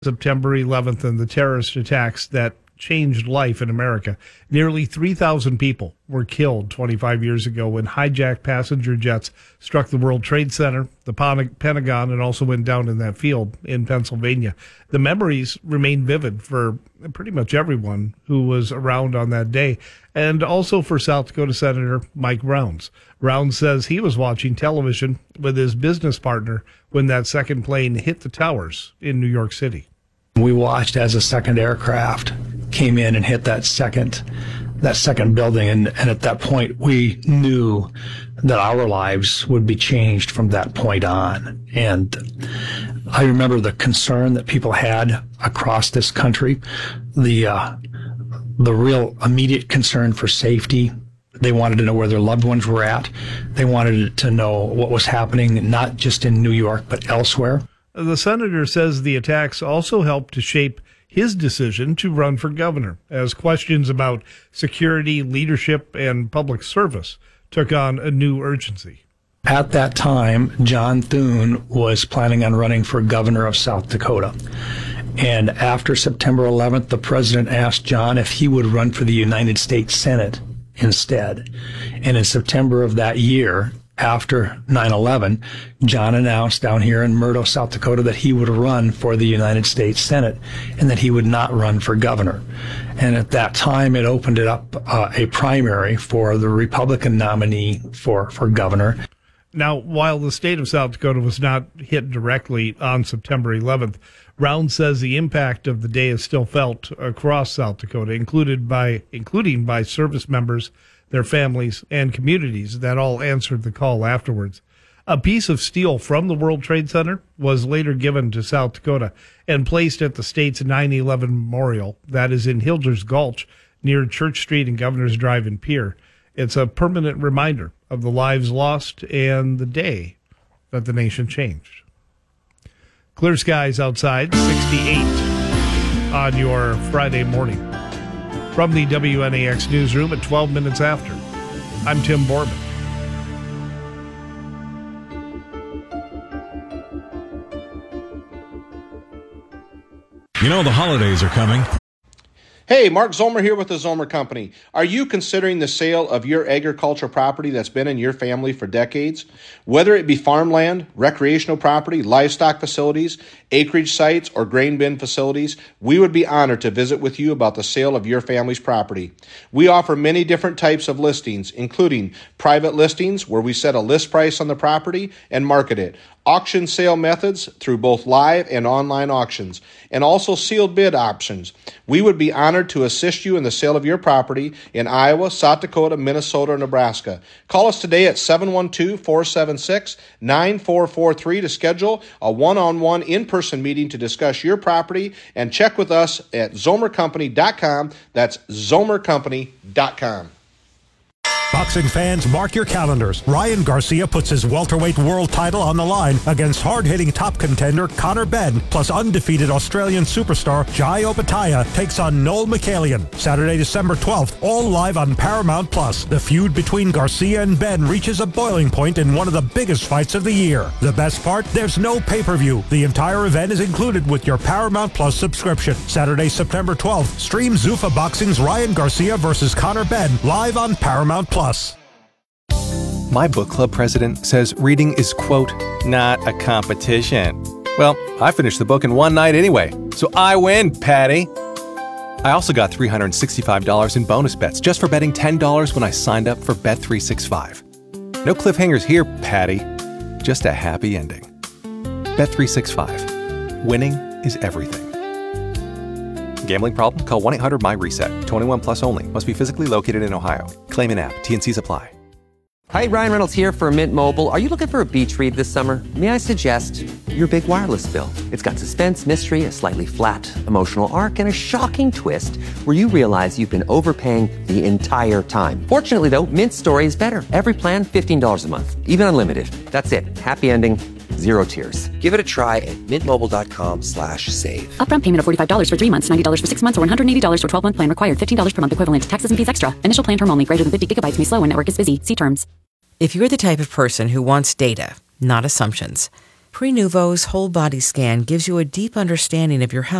September 11th and the terrorist attacks that changed life in America. Nearly 3,000 people were killed 25 years ago when hijacked passenger jets struck the World Trade Center, the Pentagon, and also went down in that field in Pennsylvania. The memories remain vivid for pretty much everyone who was around on that day, and also for South Dakota Senator Mike Rounds. Rounds says he was watching television with his business partner when that second plane hit the towers in New York City. We watched as a second aircraft came in and hit that second building, and at that point we knew that our lives would be changed from that point on. And I remember the concern that people had across this country, the real immediate concern for safety. They wanted to know where their loved ones were at. They wanted to know what was happening, not just in New York, but elsewhere. The senator says the attacks also helped to shape his decision to run for governor, as questions about security, leadership, and public service took on a new urgency. At that time, John Thune was planning on running for governor of South Dakota. And after September 11th, the president asked John if he would run for the United States Senate instead. And in September of that year, after 9/11, John announced down here in Murdo, South Dakota, that he would run for the United States Senate and that he would not run for governor. And at that time, it opened it up a primary for the Republican nominee for governor. Now, while the state of South Dakota was not hit directly on September 11th, Rounds says the impact of the day is still felt across South Dakota, including by service members, their families, and communities that all answered the call afterwards. A piece of steel from the World Trade Center was later given to South Dakota and placed at the state's 9/11 Memorial that is in Hilders Gulch near Church Street and Governor's Drive in Pierre. It's a permanent reminder of the lives lost and the day that the nation changed. Clear skies outside, 68 on your Friday morning. From the WNAX newsroom at 12 minutes after, I'm Tim Borman. You know the holidays are coming. Hey, Mark Zomer here with the Zomer Company. Are you considering the sale of your agricultural property that's been in your family for decades? Whether it be farmland, recreational property, livestock facilities, acreage sites, or grain bin facilities, we would be honored to visit with you about the sale of your family's property. We offer many different types of listings, including private listings where we set a list price on the property and market it, auction sale methods through both live and online auctions, and also sealed bid options. We would be honored to assist you in the sale of your property in Iowa, South Dakota, Minnesota, or Nebraska. Call us today at 712-476-9443 to schedule a one-on-one in-person meeting to discuss your property, and check with us at zomercompany.com. That's zomercompany.com. Boxing fans, mark your calendars. Ryan Garcia puts his welterweight world title on the line against hard-hitting top contender Conor Benn, plus undefeated Australian superstar Jai Opetaia takes on Noel Mikhailian. Saturday, December 12th, all live on Paramount+. The feud between Garcia and Benn reaches a boiling point in one of the biggest fights of the year. The best part? There's no pay-per-view. The entire event is included with your Paramount+ subscription. Saturday, September 12th, stream Zuffa Boxing's Ryan Garcia versus Conor Benn live on Paramount+. My book club president says reading is, quote, not a competition. Well, I finished the book in one night anyway, so I win, Patty. I also got $365 in bonus bets just for betting $10 when I signed up for Bet365. No cliffhangers here, Patty. Just a happy ending. Bet365. Winning is everything. Gambling problem? Call 1-800-MY-RESET. 21 plus only. Must be physically located in Ohio. Claim in app. T&Cs apply. Hi, Ryan Reynolds here for Mint Mobile. Are you looking for a beach read this summer? May I suggest your big wireless bill? It's got suspense, mystery, a slightly flat, emotional arc, and a shocking twist where you realize you've been overpaying the entire time. Fortunately, though, Mint story is better. Every plan, $15 a month. Even unlimited. That's it. Happy ending. Zero tears. Give it a try at mintmobile.com/save. Upfront payment of $45 for 3 months, $90 for 6 months, or $180 for 12-month plan required. $15 per month equivalent. Taxes and fees extra. Initial plan term only. Greater than 50 gigabytes may slow when network is busy. See terms. If you're the type of person who wants data, not assumptions, Prenuvo's whole body scan gives you a deep understanding of your health